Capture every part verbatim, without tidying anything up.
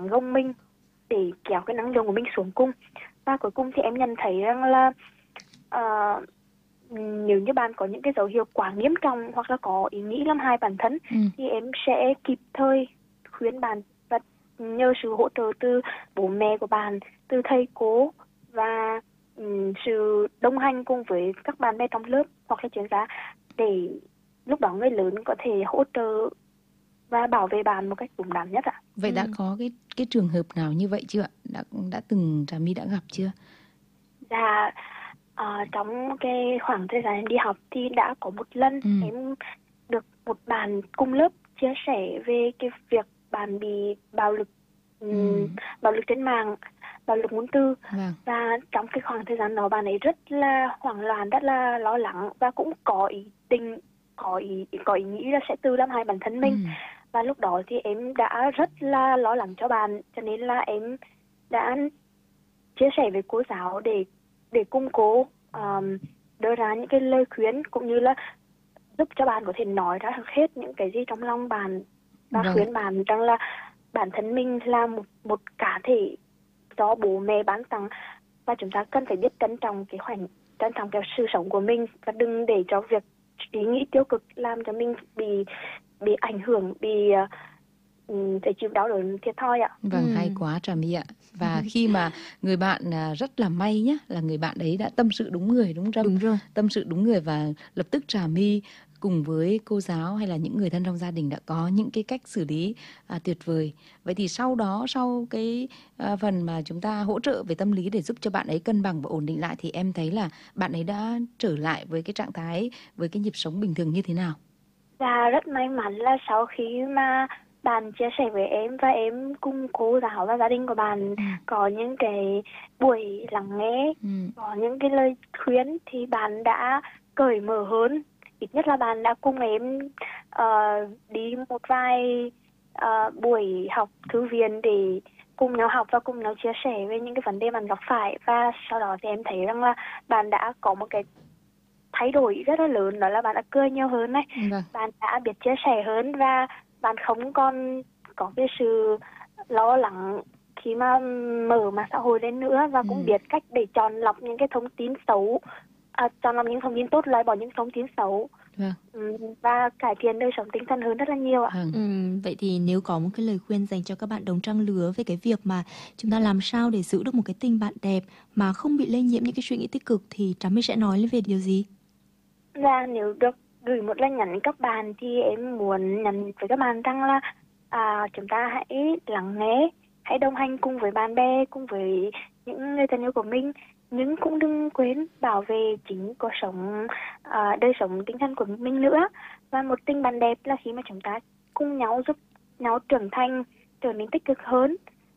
tấn công mình để kéo cái năng lượng của mình xuống cung. Và cuối cùng thì em nhận thấy rằng là uh, nếu như bạn có những cái dấu hiệu quá nghiêm trọng hoặc là có ý nghĩ làm hại bản thân ừ. thì em sẽ kịp thời khuyên bạn và nhờ sự hỗ trợ từ bố mẹ của bạn, từ thầy cô và um, sự đồng hành cùng với các bạn bè trong lớp hoặc là chuyên gia, để lúc đó người lớn có thể hỗ trợ và bảo vệ bạn một cách đúng đắn nhất ạ. Vậy Ừ. đã có cái cái trường hợp nào như vậy chưa ạ? Đã đã từng Trà My đã gặp chưa? Dạ, uh, trong cái khoảng thời gian em đi học thì đã có một lần ừ. em được một bạn cùng lớp chia sẻ về cái việc bạn bị bạo lực um, ừ. bạo lực trên mạng, bạo lực ngôn từ. Vâng. Và trong cái khoảng thời gian đó bạn ấy rất là hoảng loạn, rất là lo lắng và cũng có ý định có ý có ý nghĩ là sẽ tự làm hại bản thân mình. ừ. Và lúc đó thì em đã rất là lo lắng cho bạn, cho nên là em đã chia sẻ với cô giáo để để cùng cô um, đưa ra những cái lời khuyên cũng như là giúp cho bạn có thể nói ra hết những cái gì trong lòng bạn và Vâng. khuyên bạn rằng là bản thân mình là một một cá thể do bố mẹ ban tặng và chúng ta cần phải biết trân trọng cái khoảnh trân trọng cái sự sống của mình và đừng để cho việc ý nghĩ tiêu cực làm cho mình bị bị ảnh hưởng, bị uh, phải chịu đau đớn thiệt thòi ạ. Vâng, Ừ. hay quá Trà My ạ. Và khi mà người bạn rất là may nhé, là người bạn đấy đã tâm sự đúng người, đúng không? Đúng rồi. Tâm sự đúng người và lập tức Trà My cùng với cô giáo hay là những người thân trong gia đình đã có những cái cách xử lý à, tuyệt vời. Vậy thì sau đó, sau cái à, phần mà chúng ta hỗ trợ về tâm lý để giúp cho bạn ấy cân bằng và ổn định lại, thì em thấy là bạn ấy đã trở lại với cái trạng thái, với cái nhịp sống bình thường như thế nào? Và rất may mắn là sau khi mà bạn chia sẻ với em và em cùng cô giáo và gia đình của bạn ừ. có những cái buổi lắng nghe, ừ. có những cái lời khuyên thì bạn đã cởi mở hơn. Ít nhất là bạn đã cùng em uh, đi một vài uh, buổi học thư viện để cùng nhau học và cùng nhau chia sẻ về những cái vấn đề bạn gặp phải. Và sau đó thì em thấy rằng là bạn đã có một cái thay đổi rất là lớn, đó là bạn đã cười nhiều hơn này, Vâng. bạn đã biết chia sẻ hơn và bạn không còn có cái sự lo lắng khi mà mở mạng xã hội lên nữa và ừ. cũng biết cách để chọn lọc những cái thông tin xấu, à, chọn lọc những thông tin tốt, loại bỏ những thông tin xấu. Vâng. Ừ, và cải thiện đời sống tinh thần hơn rất là nhiều ạ. Vâng. Ừ, vậy thì nếu có một cái lời khuyên dành cho các bạn đồng trang lứa về cái việc mà chúng ta làm sao để giữ được một cái tình bạn đẹp mà không bị lây nhiễm những cái suy nghĩ tích cực thì Trà My sẽ nói lên về điều gì? Và nếu được gửi một lời nhắn đến các bạn thì em muốn nhắn với các bạn rằng là à, chúng ta hãy lắng nghe, hãy đồng hành cùng với bạn bè, cùng với những người thân yêu của mình, nhưng cũng đừng quên bảo vệ chính cuộc sống, à, đời sống tinh thần của mình nữa. Và một tình bạn đẹp là khi mà chúng ta cùng nhau giúp nhau trưởng thành, trở nên tích cực hơn.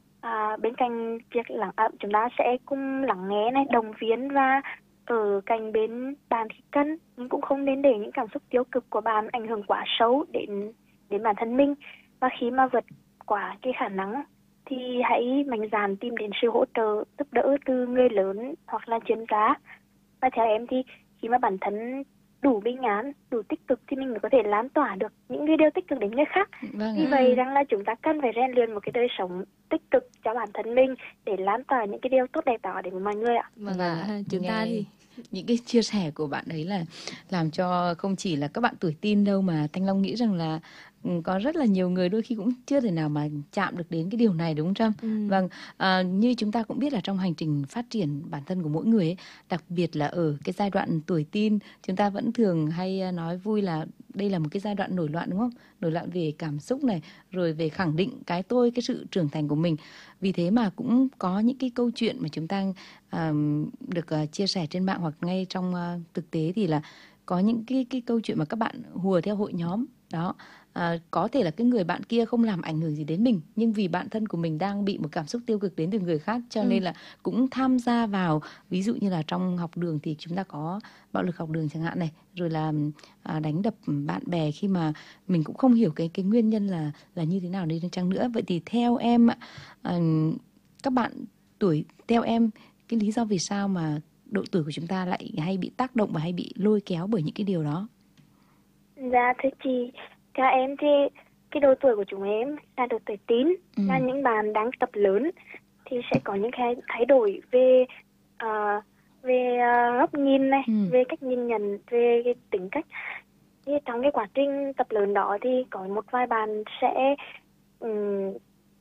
À, bên cạnh việc lắng, à, chúng ta sẽ cùng lắng nghe này, động viên và ở cạnh bên bạn thì cần, nhưng cũng không nên để những cảm xúc tiêu cực của bạn ảnh hưởng quá xấu đến đến bản thân mình. Và khi mà vượt qua cái khả năng thì hãy mạnh dạn tìm đến sự hỗ trợ, giúp đỡ từ người lớn hoặc là chuyên gia. Và theo em thì khi mà bản thân đủ bình an, đủ tích cực thì mình mới có thể lan tỏa được những cái điều tích cực đến người khác. Vâng Vì ạ. vậy rằng là chúng ta cần phải rèn luyện một cái đời sống tích cực cho bản thân mình để lan tỏa những cái điều tốt đẹp đó đến mọi người ạ. Vâng Và ạ, chúng ta thì những cái chia sẻ của bạn ấy là làm cho không chỉ là các bạn tuổi teen đâu, mà Thanh Long nghĩ rằng là có rất là nhiều người đôi khi cũng chưa thể nào mà chạm được đến cái điều này, đúng không Trâm? Ừ. Vâng, à, như chúng ta cũng biết là trong hành trình phát triển bản thân của mỗi người ấy, đặc biệt là ở cái giai đoạn tuổi teen, chúng ta vẫn thường hay nói vui là đây là một cái giai đoạn nổi loạn, đúng không? Nổi loạn về cảm xúc này, rồi về khẳng định cái tôi, cái sự trưởng thành của mình. Vì thế mà cũng có những cái câu chuyện mà chúng ta uh, được uh, chia sẻ trên mạng hoặc ngay trong uh, thực tế thì là có những cái cái câu chuyện mà các bạn hùa theo hội nhóm đó. À, có thể là cái người bạn kia không làm ảnh hưởng gì đến mình, nhưng vì bạn thân của mình đang bị một cảm xúc tiêu cực đến từ người khác, cho ừ. nên là cũng tham gia vào. Ví dụ như là trong học đường thì chúng ta có bạo lực học đường chẳng hạn này, rồi là à, đánh đập bạn bè khi mà mình cũng không hiểu cái cái nguyên nhân là là như thế nào đi chăng nữa. Vậy thì theo em ạ, à, các bạn tuổi theo em cái lý do vì sao mà độ tuổi của chúng ta lại hay bị tác động và hay bị lôi kéo bởi những cái điều đó? Dạ thưa chị, theo em thì cái độ tuổi của chúng em là độ tuổi teen, Ừ. là những bạn đang tập lớn thì sẽ có những cái thay đổi về ờ, về ờ, góc nhìn này, Ừ. về cách nhìn nhận, về cái tính cách. Thì trong cái quá trình tập lớn đó thì có một vài bạn sẽ ừm,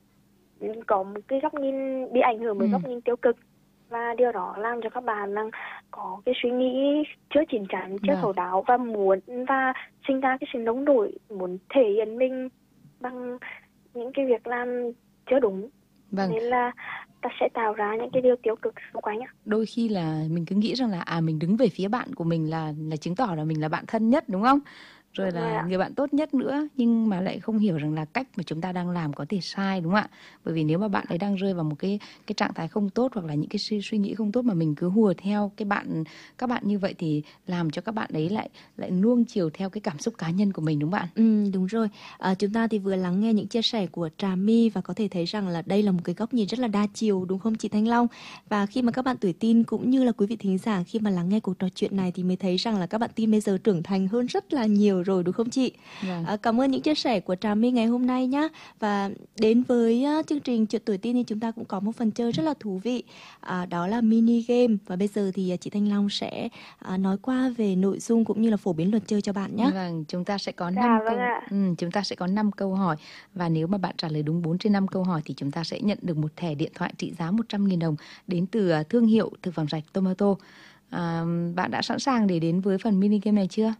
có một cái góc nhìn bị ảnh hưởng bởi Ừ. góc nhìn tiêu cực, và điều đó làm cho các bạn đang có cái suy nghĩ chưa chín chắn, chưa Vâng. thấu đáo, và muốn và sinh ra cái sự nóng nổi, muốn thể hiện mình bằng những cái việc làm chưa đúng. Vâng. Nên là ta sẽ tạo ra những cái điều tiêu cực xung quanh ạ. Đôi khi là mình cứ nghĩ rằng là à mình đứng về phía bạn của mình là là chứng tỏ là mình là bạn thân nhất, đúng không? Rồi Đúng rồi là ạ. người bạn tốt nhất nữa, nhưng mà lại không hiểu rằng là cách mà chúng ta đang làm có thể sai, đúng không ạ? Bởi vì nếu mà bạn ấy đang rơi vào một cái cái trạng thái không tốt, hoặc là những cái suy, suy nghĩ không tốt mà mình cứ hùa theo cái bạn các bạn như vậy, thì làm cho các bạn ấy lại lại nuông chiều theo cái cảm xúc cá nhân của mình, đúng không bạn? Ừ, đúng rồi. À, chúng ta thì vừa lắng nghe những chia sẻ của Trà My và có thể thấy rằng là đây là một cái góc nhìn rất là đa chiều, đúng không chị Thanh Long? Và khi mà các bạn tuổi teen cũng như là quý vị thính giả khi mà lắng nghe cuộc trò chuyện này thì mới thấy rằng là các bạn teen bây giờ trưởng thành hơn rất là nhiều rồi, đúng không chị? Vâng. À, cảm ơn những chia sẻ của Trà My ngày hôm nay nhá. Và đến với uh, chương trình Chuyện tuổi teen thì chúng ta cũng có một phần chơi rất là thú vị. À, đó là mini game. Và bây giờ thì uh, chị Thanh Long sẽ uh, nói qua về nội dung cũng như là phổ biến luật chơi cho bạn nhé. Vâng, chúng ta sẽ có Dạ, năm vâng câu ạ. ừ, chúng ta sẽ có năm câu hỏi, và nếu mà bạn trả lời đúng bốn trên năm câu hỏi thì chúng ta sẽ nhận được một thẻ điện thoại trị giá một trăm nghìn đồng đến từ uh, thương hiệu thực phẩm sạch Tomato. À, bạn đã sẵn sàng để đến với phần mini game này chưa?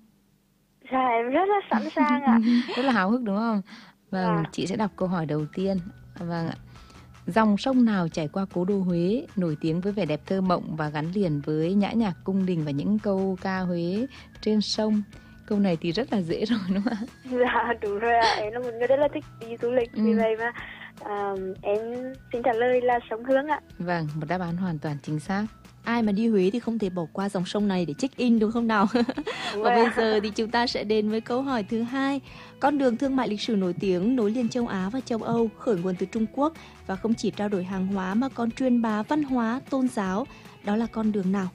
Dạ, em rất là sẵn sàng ạ. Rất là háo hức đúng không? Vâng, Dạ. chị sẽ đọc câu hỏi đầu tiên. Vâng ạ. Dòng sông nào chảy qua cố đô Huế, nổi tiếng với vẻ đẹp thơ mộng và gắn liền với nhã nhạc cung đình và những câu ca Huế trên sông? Câu này thì rất là dễ rồi đúng không ạ? Dạ, đúng rồi ạ. Em là một người rất là thích đi du lịch, Ừ. vì vậy mà à, em xin trả lời là sông Hương ạ. Vâng, một đáp án hoàn toàn chính xác. Ai mà đi Huế thì không thể bỏ qua dòng sông này để check in, đúng không nào? Đúng Và rồi bây ạ. giờ thì chúng ta sẽ đến với câu hỏi thứ hai. Con đường thương mại lịch sử nổi tiếng nối liền châu Á và châu Âu, khởi nguồn từ Trung Quốc và không chỉ trao đổi hàng hóa mà còn truyền bá văn hóa, tôn giáo. Đó là con đường nào?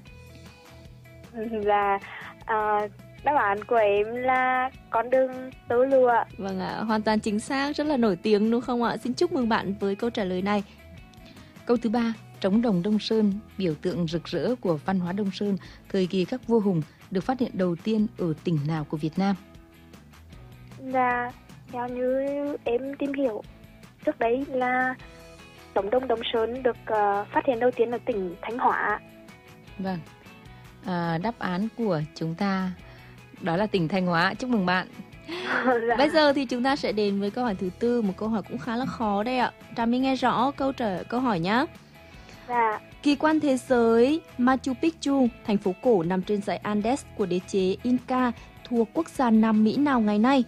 Là à, đáp án của em là con đường tơ lụa. Vâng ạ, hoàn toàn chính xác, rất là nổi tiếng đúng không ạ? Xin chúc mừng bạn với câu trả lời này. Câu thứ ba, trống đồng Đông Sơn, biểu tượng rực rỡ của văn hóa Đông Sơn, thời kỳ các vua hùng, được phát hiện đầu tiên ở tỉnh nào của Việt Nam? Là theo như em tìm hiểu trước đấy là trống đồng Đông Sơn được uh, phát hiện đầu tiên ở tỉnh Thanh Hóa. Vâng, à, đáp án của chúng ta đó là tỉnh Thanh Hóa. Chúc mừng bạn. Dạ. Bây giờ thì chúng ta sẽ đến với câu hỏi thứ tư, một câu hỏi cũng khá là khó đây ạ. Trà My nghe rõ câu trả câu hỏi nhá. Dạ. Kỳ quan thế giới Machu Picchu, thành phố cổ nằm trên dãy Andes của đế chế Inca, thuộc quốc gia Nam Mỹ nào ngày nay?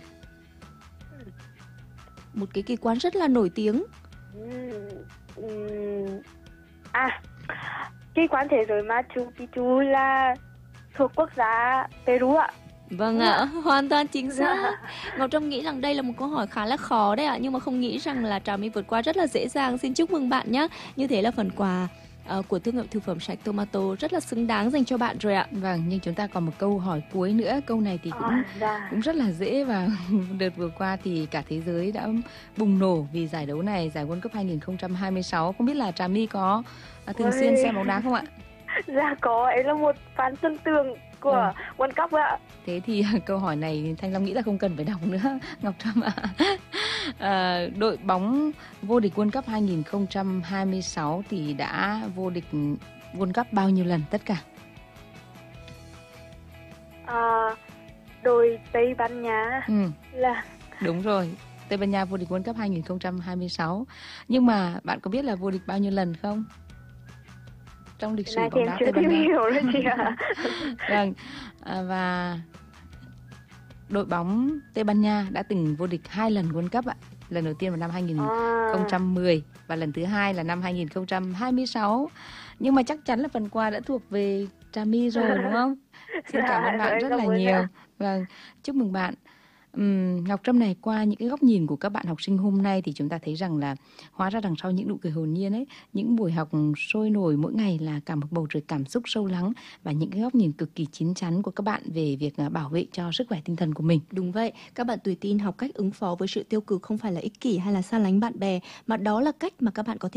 Một cái kỳ quan rất là nổi tiếng. Ừm, ừm, À, kỳ quan thế giới Machu Picchu là thuộc quốc gia Peru ạ. Vâng ạ, hoàn toàn chính xác. Ngọc Trâm nghĩ rằng đây là một câu hỏi khá là khó đấy ạ, nhưng mà không nghĩ rằng là Trà My vượt qua rất là dễ dàng. Xin chúc mừng bạn nhé. Như thế là phần quà uh, của thương hiệu thực phẩm sạch Tomato rất là xứng đáng dành cho bạn rồi ạ. Vâng, nhưng chúng ta còn một câu hỏi cuối nữa. Câu này thì cũng À, dạ. cũng rất là dễ, và đợt vừa qua thì cả thế giới đã bùng nổ vì giải đấu này, giải World Cup hai không hai sáu. Không biết là Trà My có à, thường xuyên xem bóng đá không ạ? Dạ có, em là một fan sân tường của World Cup ạ. Thế thì câu hỏi này Thanh Long nghĩ là không cần phải đọc nữa, Ngọc Trâm ạ. À, đội bóng vô địch World Cup hai không hai sáu thì đã vô địch World Cup bao nhiêu lần tất cả? À, đội Tây Ban Nha Ừ, là đúng rồi. Tây Ban Nha vô địch World Cup hai không hai sáu. Nhưng mà bạn có biết là vô địch bao nhiêu lần không? Trong lịch sử này thì bóng em đá chưa Tây Ban tìm Nha. hiểu đấy chị ạ. Vâng, à, và đội bóng Tây Ban Nha đã từng vô địch hai lần World Cup ạ. Lần đầu tiên vào năm hai không một không và lần thứ hai là năm hai không hai sáu. Nhưng mà chắc chắn là phần quà đã thuộc về Trà My rồi đúng không? Xin cảm ơn bạn rất là nhiều. Vâng, chúc mừng bạn. Ừm, Ngọc Trâm này, qua những cái góc nhìn của các bạn học sinh hôm nay thì chúng ta thấy rằng là hóa ra đằng sau những nụ cười hồn nhiên ấy, những buổi học sôi nổi mỗi ngày là cả một bầu trời cảm xúc sâu lắng và những cái góc nhìn cực kỳ chín chắn của các bạn về việc à, bảo vệ cho sức khỏe tinh thần của mình. Đúng vậy, các bạn tuổi teen học cách ứng phó với sự tiêu cực không phải là ích kỷ hay là xa lánh bạn bè, mà đó là cách mà các bạn có thể